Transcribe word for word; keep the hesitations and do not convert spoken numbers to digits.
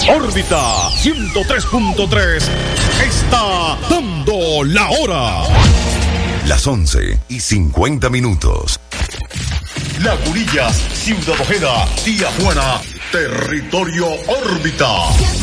Órbita ciento tres punto tres está dando la hora. Las once y cincuenta minutos. Lagunillas, Ciudad Ojeda, Tía Juana, territorio órbita.